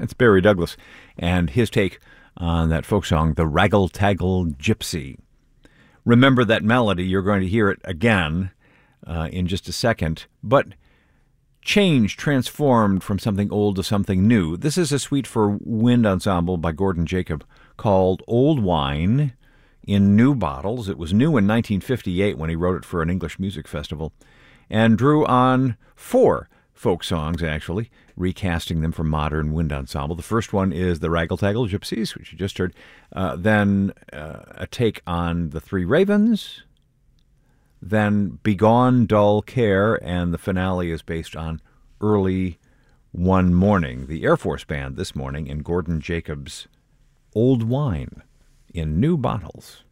It's Barry Douglas and his take on that folk song, The Raggle-Taggle Gypsy. Remember that melody. You're going to hear it again in just a second. But change, transformed from something old to something new. This is a suite for wind ensemble by Gordon Jacob called Old Wine in New Bottles. It was new in 1958 when he wrote it for an English music festival and drew on 4 folk songs, actually, recasting them for modern wind ensemble. The first one is the Raggle-Taggle Gypsies, which you just heard. Then a take on the Three Ravens. Then Begone Dull Care, and the finale is based on Early One Morning, the Air Force Band this morning in Gordon Jacobs' Old Wine in New Bottles.